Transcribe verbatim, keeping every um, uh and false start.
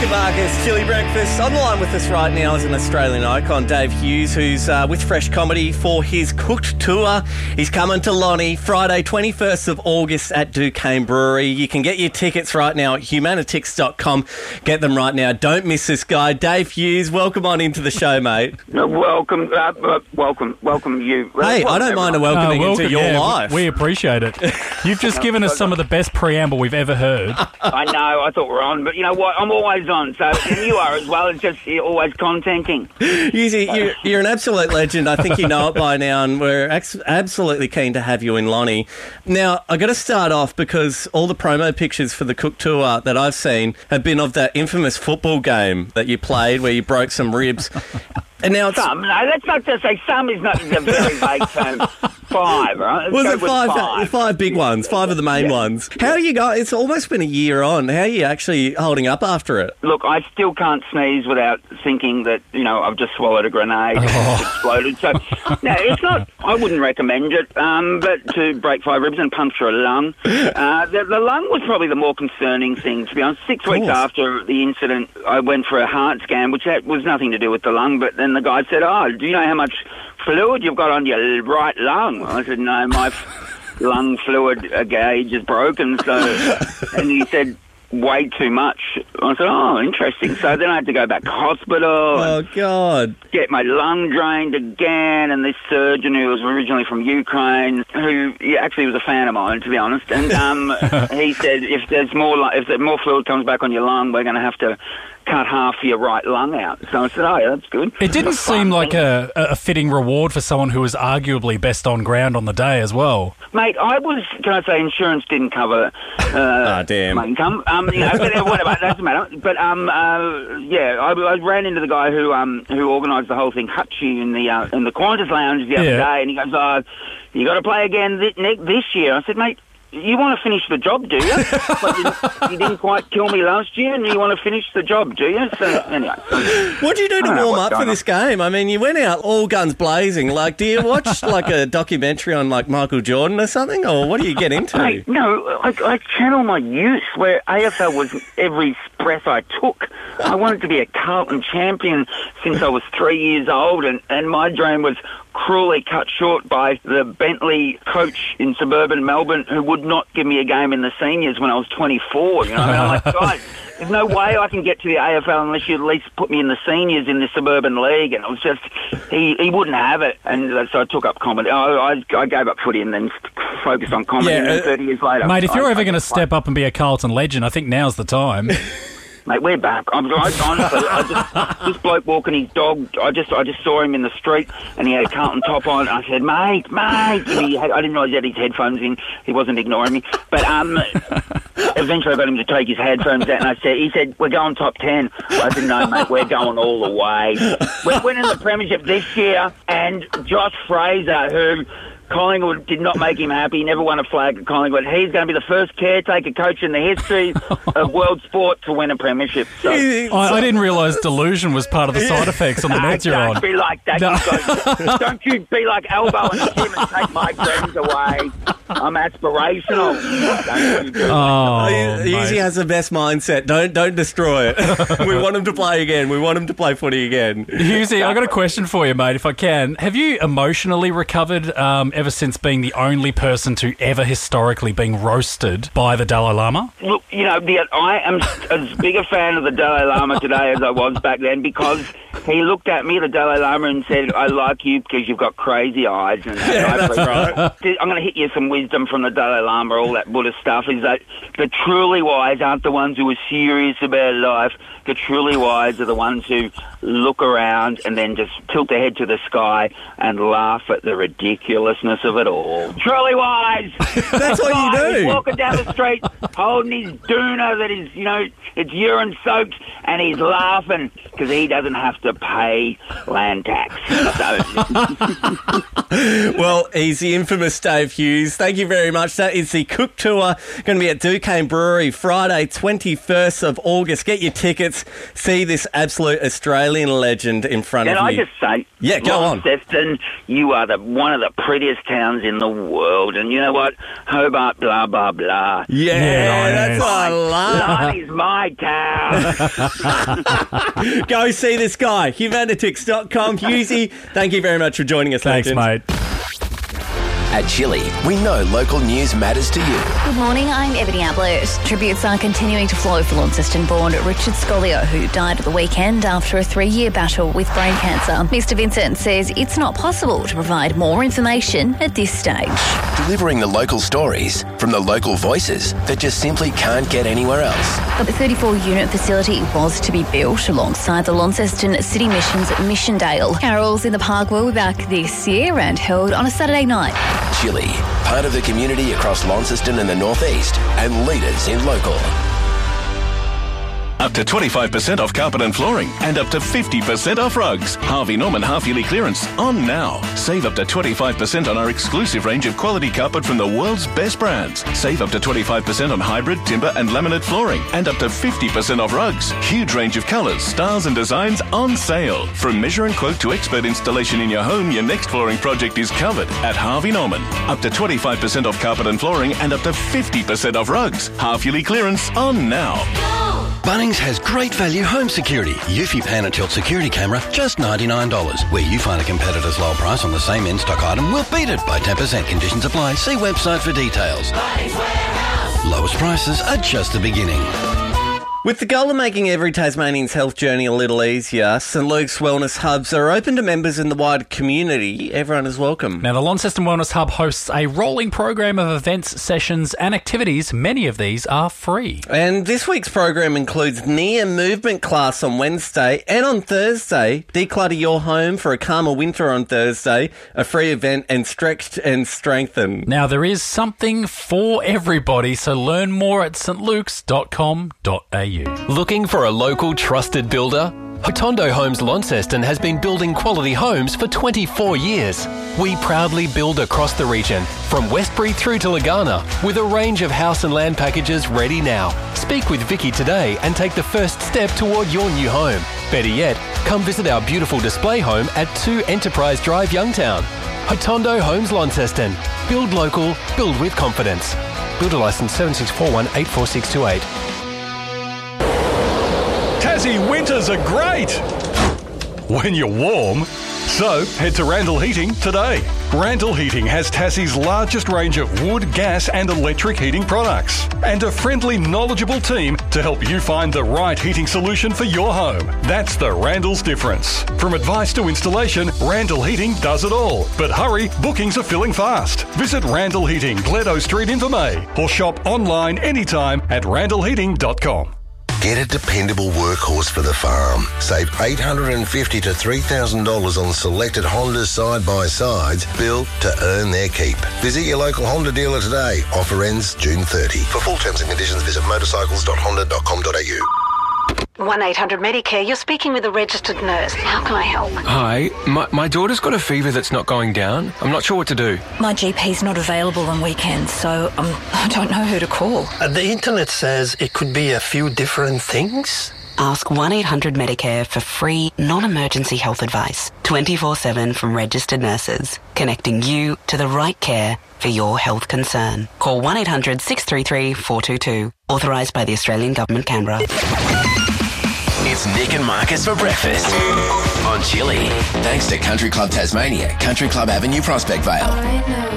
Marcus, Chili Breakfast. On the line with us right now is an Australian icon, Dave Hughes, who's uh, with Fresh Comedy for his Cooked Tour. He's coming to Lonnie Friday, twenty-first of August at Duquesne Brewery. You can get your tickets right now at humanitix dot com. Get them right now. Don't miss this guy. Dave Hughes, welcome on into the show, mate. No, welcome, uh, uh, welcome, welcome you. Hey, welcome I don't mind a everyone. welcoming Uh, welcome, into your yeah, life. We, we appreciate it. You've just given us some of the best preamble we've ever heard. I know, I thought we were on, but you know what? I'm always on, so and you are as well. It's just you're always contenting. Hughes, you're, you're an absolute legend. I think you know it by now, and we're ex- absolutely keen to have you in Lonnie. Now, I got to start off because all the promo pictures for the Cook Tour that I've seen have been of that infamous football game that you played where you broke some ribs. And now it's... Some, no, let's not just say some is not a very vague term. Five, right? Let's Was go it with five, five? five big ones, five of the main Yeah. ones? How are you going? It's almost been a year on. How are you actually holding up after it? Look, I still can't sneeze without thinking that, you know, I've just swallowed a grenade and it's exploded. So, no, it's not, I wouldn't recommend it, um, but to break five ribs and puncture a lung. Uh, the, the lung was probably the more concerning thing, to be honest. Six weeks course. after the incident, I went for a heart scan, which had, was nothing to do with the lung, but then the guy said, oh, do you know how much fluid you've got on your right lung? I said, no, my f- lung fluid uh, gauge is broken. So, and he said, way too much. I said, oh, interesting. So then I had to go back to hospital Oh, and God. get my lung drained again. And this surgeon who was originally from Ukraine, who he actually was a fan of mine, to be honest, and um, he said, if there's more, lu- if there more fluid comes back on your lung, we're going to have to cut half your right lung out. So I said, oh, yeah, that's good. It didn't That's fun. seem like a, a fitting reward for someone who was arguably best on ground on the day as well. Mate, I was, can I say, insurance didn't cover uh, Ah, damn. my income. Um, you know, but uh, whatever, it doesn't matter. But, um, uh, yeah, I, I ran into the guy who um, who organised the whole thing, Hutchie, in the uh, in the Qantas Lounge the other Yeah. day, and he goes, oh, you got to play again this, this year. I said, mate, you want to finish the job, do you? But you, you didn't quite kill me last year, and you want to finish the job, do you? So, anyway. What do you do I to don't know warm what's up for going this game? I mean, you went out all guns blazing. Like, do you watch like a documentary on like Michael Jordan or something, or what do you get into? Mate, no, I, I channel my youth where A F L was every breath I took. I wanted to be a Carlton champion since I was three years old, and, and my dream was cruelly cut short by the Bentley coach in suburban Melbourne who would not give me a game in the seniors when I was twenty-four. You know, and I'm like, guys, there's no way I can get to the A F L unless you at least put me in the seniors in the suburban league. And it was just, he, he wouldn't have it. And so I took up comedy. I, I, I gave up footy and then focused on comedy. Yeah, and then uh, thirty years later, Mate, if you're I- ever I going to just played. step up and be a Carlton legend, I think now's the time. Mate, we're back. I'm I, honestly, I just, this bloke walking his dog, I just I just saw him in the street and he had a Carlton top on. I said, mate, mate. And he had, I didn't realise he had his headphones in. He wasn't ignoring me. But um, eventually I got him to take his headphones out and I said, he said, we're going top ten. I said, no, mate, we're going all the way. We're winning the premiership this year, and Josh Fraser, who Collingwood did not make him happy. He never won a flag at Collingwood. He's going to be the first caretaker coach in the history of world sport to win a premiership. So, I, I didn't realise delusion was part of the side effects on the no, meds you're don't on. be like that. No. You guys. Don't you be like Elbow and Tim and take my dreams away. I'm aspirational. Don't you do it. Oh, He mate. usually has the best mindset. Don't don't destroy it. We want him to play again. We want him to play footy again. Hughesy, I've got a question for you, mate, if I can. Have you emotionally recovered um, ever since being the only person to ever historically being roasted by the Dalai Lama? Look, you know, the, I am as big a fan of the Dalai Lama today as I was back then, because he looked at me, the Dalai Lama, and said, I like you because you've got crazy eyes. And, and I that's right. I'm going to hit you some wisdom from the Dalai Lama, all that Buddhist stuff, is that the truly wise aren't the ones who are serious about life. The truly wise are the ones who look around and then just tilt their head to the sky and laugh at the ridiculousness of it all. Truly wise! That's what you Guy do. He's walking down the street holding his doona that is, you know, it's urine soaked, and he's laughing because he doesn't have to pay land tax. So, Well, he's the infamous Dave Hughes. Thank thank you very much. That is the Cook Tour, going to be at Duquesne Brewery Friday, twenty-first of August. Get your tickets. See this absolute Australian legend in front Can of I you. just say, Yeah, go on. Launceston, you are the one of the prettiest towns in the world. And you know what? Hobart, blah, blah, blah. Yeah, Yes. that's what I love. Lonnie's my town. Go see this guy. Humanitix dot com. Husey, thank you very much for joining us. Thanks, legend. mate. At Chili, we know local news matters to you. Good morning, I'm Ebony Ablett. Tributes are continuing to flow for Launceston-born Richard Scolio, who died at the weekend after a three-year battle with brain cancer. Mister Vincent says it's not possible to provide more information at this stage. Delivering the local stories from the local voices that just simply can't get anywhere else. The thirty-four unit facility was to be built alongside the Launceston City Missions at Missiondale. Carols in the park will be back this year and held on a Saturday night. Chili, part of the community across Launceston and the Northeast, and leaders in local. Up to twenty-five percent off carpet and flooring and up to fifty percent off rugs. Harvey Norman half-yearly clearance on now. Save up to twenty-five percent on our exclusive range of quality carpet from the world's best brands. Save up to twenty-five percent on hybrid, timber and laminate flooring and up to fifty percent off rugs. Huge range of colours, styles and designs on sale. From measure and quote to expert installation in your home, your next flooring project is covered at Harvey Norman. Up to twenty-five percent off carpet and flooring and up to fifty percent off rugs. Half-yearly clearance on now. Bunnings has great value home security. Eufy Pan and Tilt security camera, just ninety-nine dollars. Where you find a competitor's low price on the same in-stock item, we'll beat it by ten percent. Conditions apply. See website for details. Lowest prices are just the beginning. With the goal of making every Tasmanian's health journey a little easier, St Luke's Wellness Hubs are open to members in the wider community. Everyone is welcome. Now, the Launceston Wellness Hub hosts a rolling program of events, sessions and activities. Many of these are free. And this week's program includes Nia Movement class on Wednesday, and on Thursday, Declutter Your Home for a Calmer Winter on Thursday, a free event, and Stretch and Strengthen. Now, there is something for everybody, so learn more at st lukes dot com dot a u. Looking for a local trusted builder? Hotondo Homes Launceston has been building quality homes for twenty-four years. We proudly build across the region, from Westbury through to Lagana, with a range of house and land packages ready now. Speak with Vicky today and take the first step toward your new home. Better yet, come visit our beautiful display home at two Enterprise Drive, Youngtown. Hotondo Homes Launceston. Build local, build with confidence. Builder licence seven six four one eight four six two eight. Tassie winters are great when you're warm. So head to Randall Heating today. Randall Heating has Tassie's largest range of wood, gas and electric heating products and a friendly, knowledgeable team to help you find the right heating solution for your home. That's the Randall's difference. From advice to installation, Randall Heating does it all. But hurry, bookings are filling fast. Visit Randall Heating, Gledo Street in Vermey, or shop online anytime at randall heating dot com. Get a dependable workhorse for the farm. Save eight hundred fifty dollars to three thousand dollars on selected Honda side-by-sides built to earn their keep. Visit your local Honda dealer today. Offer ends June thirtieth. For full terms and conditions, visit motorcycles dot honda dot com dot a u. one eight hundred Medicare, you're speaking with a registered nurse. How can I help? Hi, my, my daughter's got a fever that's not going down. I'm not sure what to do. My G P's not available on weekends, so um, I don't know who to call. Uh, the internet says it could be a few different things. Ask one eight hundred Medicare for free, non-emergency health advice. twenty-four seven from registered nurses, connecting you to the right care for your health concern. Call one eight hundred six three three four two two. Authorised by the Australian Government, Canberra. It's Nick and Marcus for breakfast on Chili. Thanks to Country Club Tasmania, Country Club Avenue, Prospect Vale.